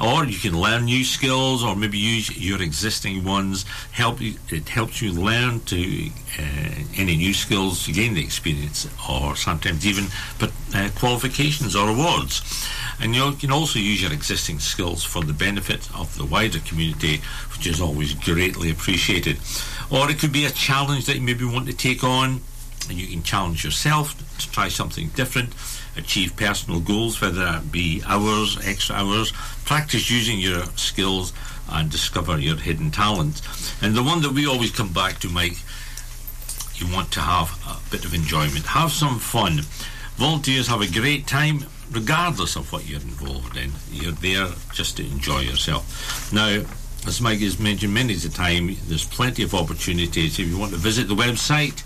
or you can learn new skills, or maybe use your existing ones. It helps you learn to any new skills to gain the experience, or sometimes even qualifications or awards. And you can also use your existing skills for the benefit of the wider community, which is always greatly appreciated. Or it could be a challenge that you maybe want to take on, and you can challenge yourself to try something different, achieve personal goals, whether that be hours, extra hours, practice using your skills, and discover your hidden talent. And the one that we always come back to, Mike, you want to have a bit of enjoyment, have some fun. Volunteers have a great time regardless of what you're involved in. You're there just to enjoy yourself. Now, as Mike has mentioned many a time, there's plenty of opportunities. If you want to visit the website,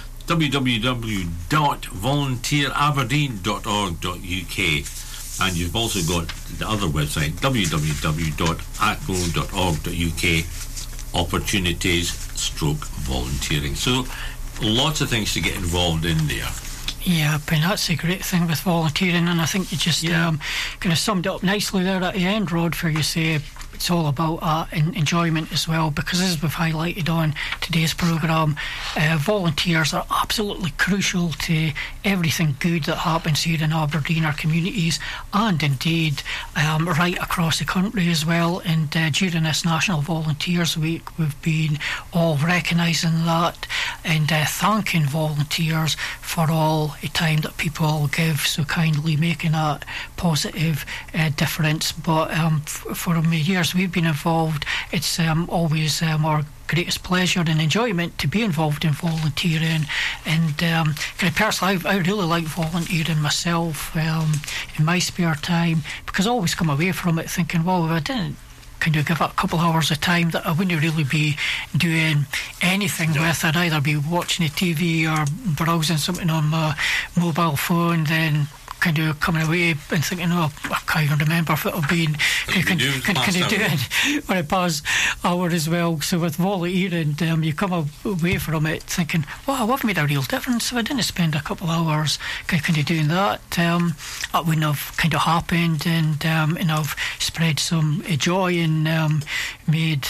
www.volunteeraberdeen.org.uk, and you've also got the other website, www.acro.org.uk, opportunities/volunteering. So lots of things to get involved in there. Yeah, and that's a great thing with volunteering, and I think you just kind of summed it up nicely there at the end, Rod, where you say it's all about enjoyment as well, because as we've highlighted on today's programme, volunteers are absolutely crucial to everything good that happens here in Aberdeen, our communities, and indeed right across the country as well. And during this National Volunteers Week, we've been all recognising that and thanking volunteers for all the time that people give so kindly, making that positive difference. But for the years we've been involved, it's always our greatest pleasure and enjoyment to be involved in volunteering. And kind of personally, I really like volunteering myself in my spare time, because I always come away from it thinking, well, if I didn't kind of give it a couple of hours of time, that I wouldn't really be doing anything with. I'd either be watching the TV or browsing something on my mobile phone, then kind of coming away and thinking, oh, I can't even remember if it'll be kind of doing on a pause hour as well. So with volunteering, you come away from it thinking, wow, I've made a real difference. If I didn't spend a couple of hours kind of doing that, that wouldn't have kind of happened, and I've spread some joy and made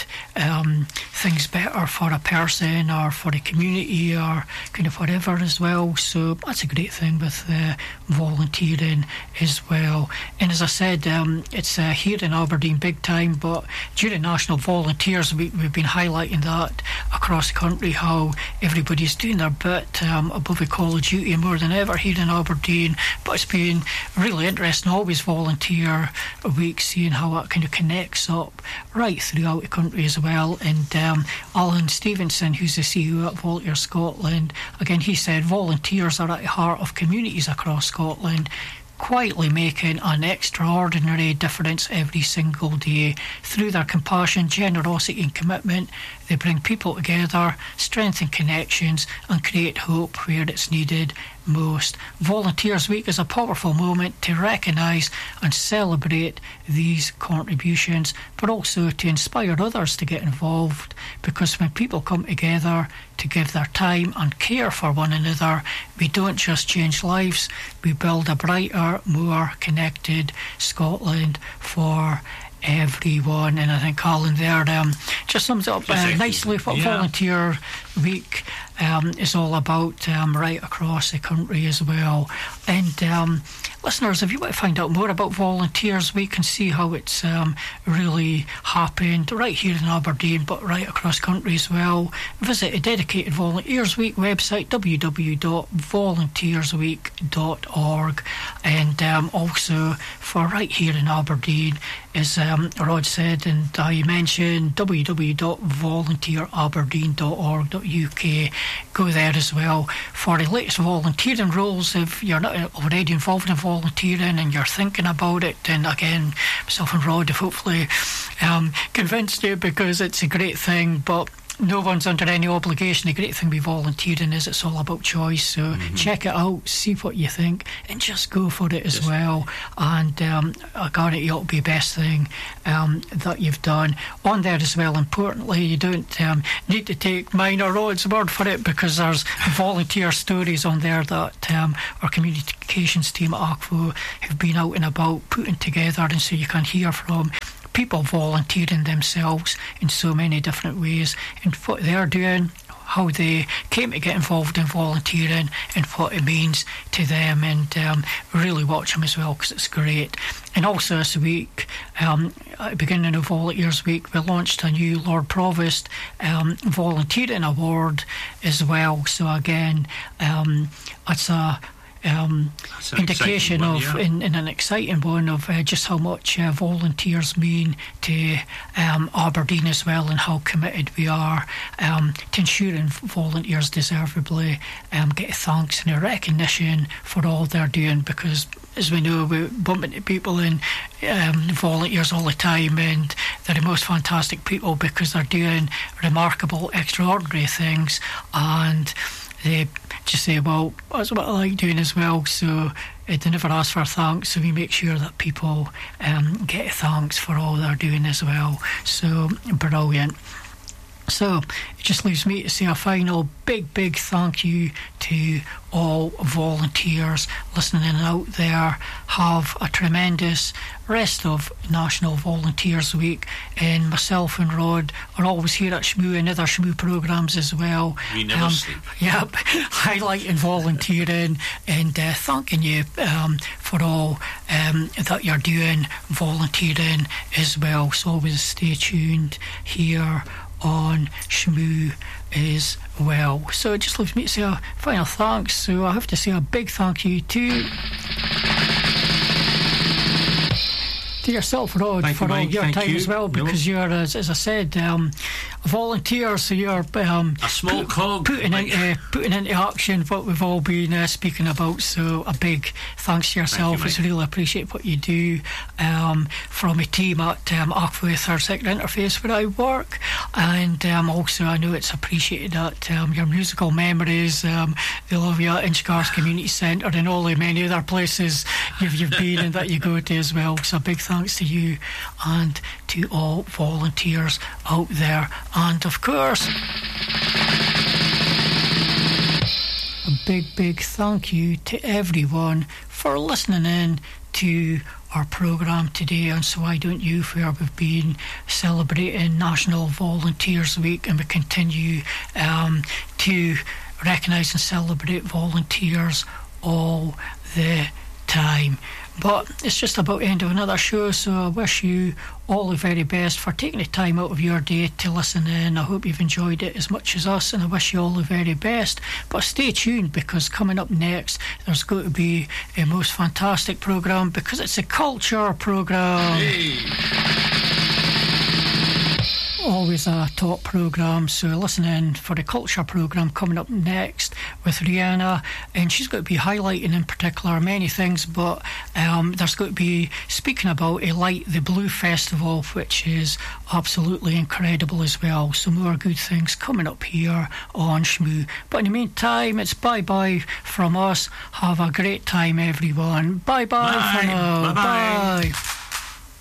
things better for a person or for the community or kind of whatever as well. So that's a great thing with volunteering as well. And as I said, it's here in Aberdeen big time, but during National Volunteers Week we've been highlighting that across the country, how everybody's doing their bit above the call of duty more than ever here in Aberdeen. But it's been really interesting, always volunteer week, seeing how that kind of connects up right throughout the country as well. And Alan Stevenson, who's the CEO at Volunteer Scotland, again, he said volunteers are at the heart of communities across Scotland, quietly making an extraordinary difference every single day. Through their compassion, generosity and commitment, they bring people together, strengthen connections and create hope where it's needed most. Volunteers Week is a powerful moment to recognise and celebrate these contributions, but also to inspire others to get involved, because when people come together to give their time and care for one another, we don't just change lives, we build a brighter, more connected Scotland for everyone. And I think Alan there just sums it up nicely what Volunteer Week is all about right across the country as well. And listeners, if you want to find out more about Volunteers Week and see how it's really happened right here in Aberdeen but right across country as well, visit a dedicated Volunteers Week website, www.volunteersweek.org. And also for right here in Aberdeen, as Rod said and I mentioned, www.volunteeraberdeen.org.uk. Go there as well for the latest volunteering rules. If you're not already involved in volunteering and you're thinking about it, then again, myself and Rod have hopefully convinced you, because it's a great thing, but no one's under any obligation. The great thing with volunteering is it's all about choice. So check it out, see what you think, and just go for it as well. And I guarantee it'll be the best thing that you've done. On there as well, importantly, you don't need to take mine or Rod's word for it, because there's volunteer stories on there that our communications team at ACFO have been out and about putting together, and so you can hear from people volunteering themselves in so many different ways, and what they're doing, how they came to get involved in volunteering and what it means to them, and really watch them as well, because it's great. And also this week, at the beginning of Volunteers Week, we launched a new Lord Provost volunteering award as well. So again, it's a indication of, in an exciting one, of just how much volunteers mean to Aberdeen as well, and how committed we are to ensuring volunteers deservedly get thanks and a recognition for all they're doing, because as we know, we bump into people in volunteers all the time, and they're the most fantastic people because they're doing remarkable, extraordinary things, and they just say, well, that's what I like doing as well. So they never ask for thanks, so we make sure that people get thanks for all they're doing as well. So brilliant. So it just leaves me to say a final big thank you to all volunteers listening out there. Have a tremendous rest of National Volunteers Week, and myself and Rod are always here at SHMOO and other SHMOO programmes as well. We never sleep. Yep, highlighting volunteering and thanking you for all that you're doing volunteering as well. So always stay tuned here on SHMOO as well. So it just leaves me to say a final thanks. So I have to say a big thank you to yourself, Rod, for all your time as well, because you're, as I said, a volunteer, so you're a small cog putting into action what we've all been speaking about. So a big thanks to yourself. It's really appreciate what you do from a team at Archway Third Sector Interface where I work, and also I know it's appreciated at your musical memories. They love you at Inchcars Community Centre and all the many other places you've been and that you go to as well. So a big thanks to you and to all volunteers out there. And of course, a big thank you to everyone for listening in to our programme today on So Why Don't You, where we've been celebrating National Volunteers Week, and we continue to recognise and celebrate volunteers all the time. But it's just about the end of another show, so I wish you all the very best for taking the time out of your day to listen in. I hope you've enjoyed it as much as us, and I wish you all the very best. But stay tuned, because coming up next there's going to be a most fantastic programme, because it's a culture programme. Hey. Always a top programme, so listen in for the culture programme coming up next with Rihanna, and she's going to be highlighting in particular many things, but there's going to be speaking about a Light the Blue festival, which is absolutely incredible as well. So more good things coming up here on SHMOO. But in the meantime, it's bye from us. Have a great time, everyone. Bye for now. Bye. Bye.